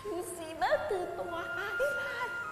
ชูสีมาตื่นตัวหายพลาด